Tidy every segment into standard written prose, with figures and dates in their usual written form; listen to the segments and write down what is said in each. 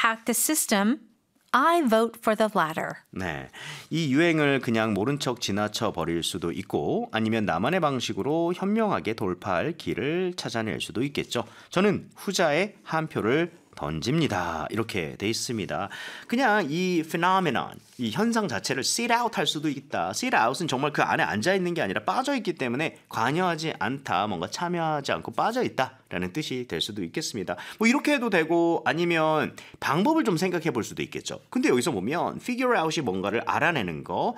hack the system, I vote for the latter. 네, 이 유행을 그냥 모른 척 지나쳐 버릴 수도 있고 아니면 나만의 방식으로 현명하게 돌파할 길을 찾아낼 수도 있겠죠. 저는 후자에 한 표를 던집니다. 이렇게 돼 있습니다. 그냥 이 phenomenon, 이 현상 자체를 sit out 할 수도 있다. sit out은 정말 그 안에 앉아 있는 게 아니라 빠져 있기 때문에 관여하지 않다, 뭔가 참여하지 않고 빠져 있다라는 뜻이 될 수도 있겠습니다. 뭐 이렇게 해도 되고 아니면 방법을 좀 생각해 볼 수도 있겠죠. 근데 여기서 보면 figure out이 뭔가를 알아내는 거,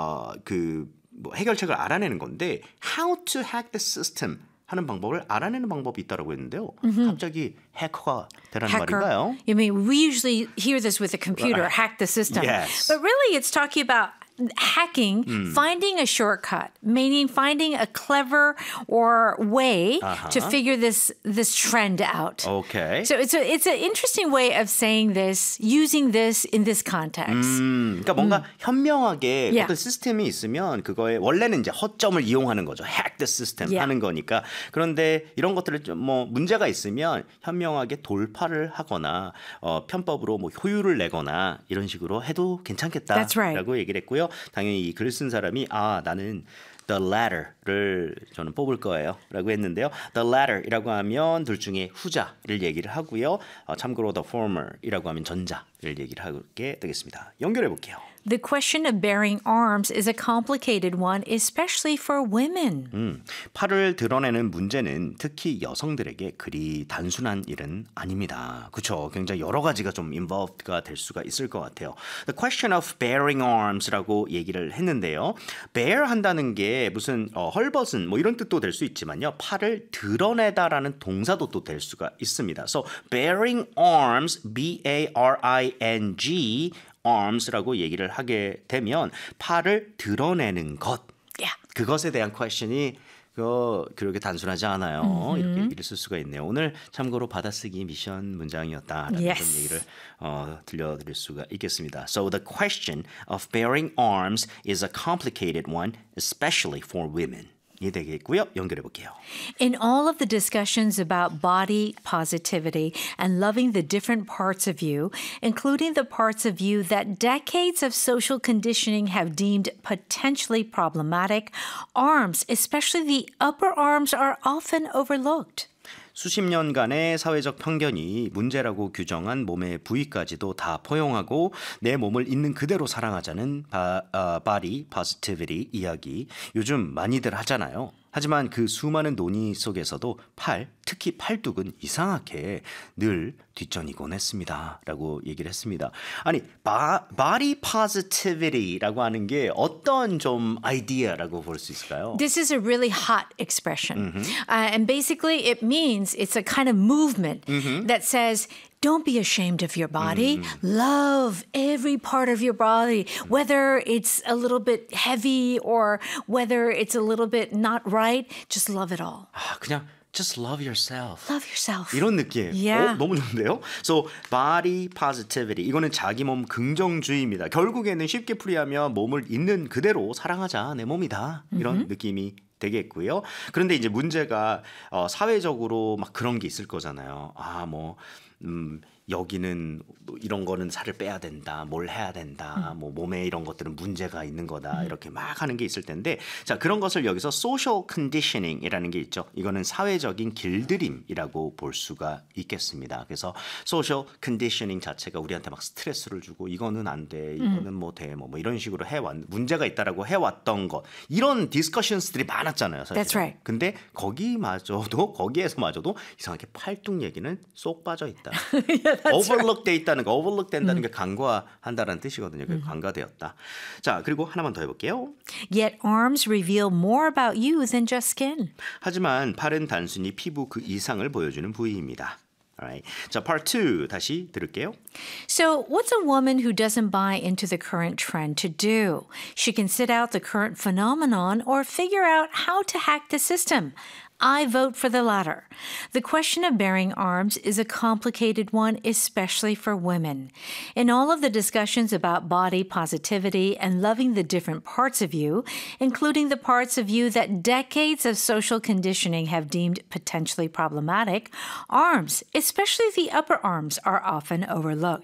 뭐 해결책을 알아내는 건데 how to hack the system 하는 방법을 알아내는 방법이 있다라고 했는데요. 갑자기 해커가 되라는 말인가요? I mean, we usually hear this with a computer, hack the system. Yes. But really, it's talking about hacking, finding a shortcut, meaning finding a clever or way to figure this trend out. Okay. So it's an interesting way of saying this, using this in this context. 그러니까 뭔가 현명하게 Yeah. 어떤 시스템이 있으면 그거에 원래는 이제 허점을 이용하는 거죠. hack the system Yeah. 하는 거니까. 그런데 이런 것들을 좀 뭐 문제가 있으면 현명하게 돌파를 하거나 편법으로 뭐 효율을 내거나 이런 식으로 해도 괜찮겠다라고 That's right. 얘기를 했고요. 당연히 이 글 쓴 사람이 나는 the latter를 저는 뽑을 거예요 라고 했는데요. the latter이라고 하면 둘 중에 후자를 얘기를 하고요. 참고로 the former이라고 하면 전자를 얘기를 하게 되겠습니다. 연결해 볼게요. The question of bearing arms is a complicated one, especially for women. 팔을 드러내는 문제는 특히 여성들에게 그리 단순한 일은 아닙니다. 그렇죠. 굉장히 여러 가지가 좀 involved가 될 수가 있을 것 같아요. The question of bearing arms라고 얘기를 했는데요. bear 한다는 게 무슨 헐벗은 뭐 이런 뜻도 될 수 있지만요. 팔을 드러내다라는 동사도 또 될 수가 있습니다. So bearing arms, B-A-R-I-N-G arms라고 얘기를 하게 되면 팔을 드러내는 것. Yeah. 그것에 대한 question이 그렇게 단순하지 않아요. 이렇게 얘기를 쓸 수가 있네요. 오늘 참고로 받아쓰기 미션 문장이었다라는 Yes. 그런 얘기를 들려드릴 수가 있겠습니다. So the question of bearing arms is a complicated one, especially for women. 이 되겠고요. 연결해 볼게요. In all of the discussions about body positivity and loving the different parts of you, including the parts of you that decades of social conditioning have deemed potentially problematic, arms, especially the upper arms, are often overlooked. 수십 년간의 사회적 편견이 문제라고 규정한 몸의 부위까지도 다 포용하고 내 몸을 있는 그대로 사랑하자는 body positivity 이야기 요즘 많이들 하잖아요. 하지만 그 수많은 논의 속에서도 특히 팔뚝은 이상하게 늘 뒷전이곤 했습니다. 라고 얘기를 했습니다. 아니, body positivity라고 하는 게 어떤 좀 아이디어라고 볼 수 있을까요? This is a really hot expression. And basically it means it's a kind of movement that says, don't be ashamed of your body. Love every part of your body, whether it's a little bit heavy or whether it's a little bit not right. Just love it all. 그냥 just love yourself. Love yourself. 이런 느낌. Yeah. 너무 좋은데요? So, body positivity. 이거는 자기 몸 긍정주의입니다. 결국에는 쉽게 풀이하면 몸을 있는 그대로 사랑하자. 내 몸이다. 이런 느낌이 되겠고요. 그런데 이제 문제가 사회적으로 막 그런 게 있을 거잖아요. 여기는 뭐 이런 거는 살을 빼야 된다, 뭘 해야 된다, 뭐 몸에 이런 것들은 문제가 있는 거다 이렇게 막 하는 게 있을 텐데, 자 그런 것을 여기서 social conditioning이라는 게 있죠. 이거는 사회적인 길들임이라고 볼 수가 있겠습니다. 그래서 social conditioning 자체가 우리한테 막 스트레스를 주고 이거는 안 돼, 이거는 뭐 돼, 뭐 이런 식으로 문제가 있다라고 해왔던 것 이런 디스커션스들이 많았잖아요. 사실. That's right. 근데 거기에서마저도 이상하게 팔뚝 얘기는 쏙 빠져 있다. overlook 돼 있다는 거, overlook 된다는 게 간과한다라는 뜻이거든요. 간과되었다. 자, 그리고 하나만 더 해볼게요. Yet arms reveal more about you than just skin. 하지만 팔은 단순히 피부 그 이상을 보여주는 부위입니다. Alright. 자, part 2 다시 들을게요. So, what's a woman who doesn't buy into the current trend to do? She can sit out the current phenomenon or figure out how to hack the system. I vote for the latter. The question of bearing arms is a complicated one, especially for women. In all of the discussions about body positivity and loving the different parts of you, including the parts of you that decades of social conditioning have deemed potentially problematic, arms, especially the upper arms, are often overlooked.